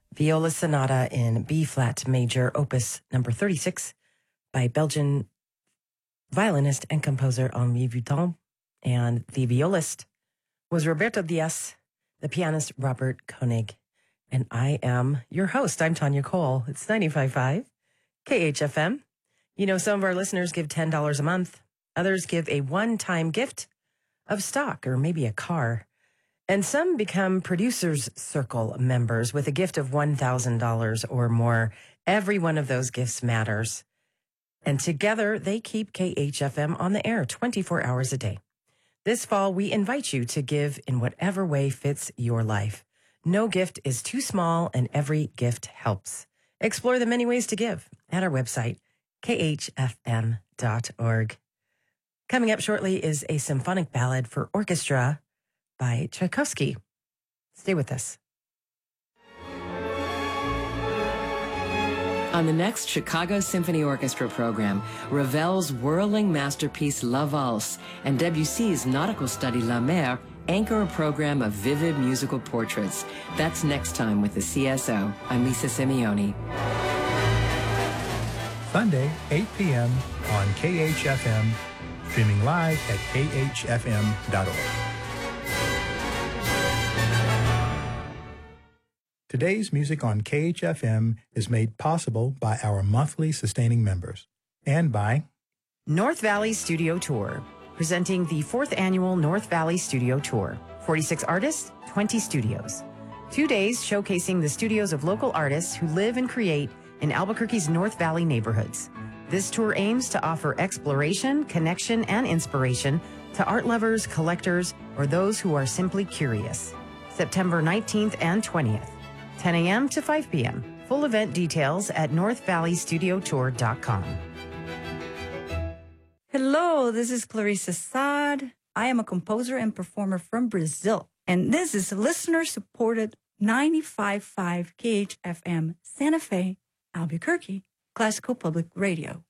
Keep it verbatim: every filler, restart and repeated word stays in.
Viola Sonata in B-flat major, opus number thirty-six, by Belgian violinist and composer Henri Vuitton. And the violist was Roberto Diaz, the pianist Robert Koenig. And I am your host. I'm Tanya Cole. It's ninety-five point five K H F M. You know, some of our listeners give ten dollars a month. Others give a one-time gift of stock or maybe a car. And some become Producers Circle members with a gift of one thousand dollars or more. Every one of those gifts matters. And together, they keep K H F M on the air twenty-four hours a day. This fall, we invite you to give in whatever way fits your life. No gift is too small, and every gift helps. Explore the many ways to give at our website, K H F M dot org. Coming up shortly is a symphonic ballad for orchestra by Tchaikovsky. Stay with us. On the next Chicago Symphony Orchestra program, Ravel's whirling masterpiece La Valse and Debussy's nautical study La Mer anchor a program of vivid musical portraits. That's next time with the C S O. I'm Lisa Simeone. Sunday, eight p.m. on K H F M, streaming live at K H F M dot org. Today's music on K H F M is made possible by our monthly sustaining members and by North Valley Studio Tour, presenting the fourth annual North Valley Studio Tour. forty-six artists, twenty studios. Two days showcasing the studios of local artists who live and create in Albuquerque's North Valley neighborhoods. This tour aims to offer exploration, connection, and inspiration to art lovers, collectors, or those who are simply curious. September nineteenth and twentieth, ten a.m. to five p.m. Full event details at north valley studio tour dot com. Hello, this is Clarissa Saad. I am a composer and performer from Brazil, and this is listener-supported ninety-five point five K H F M Santa Fe, Albuquerque, Classical Public Radio.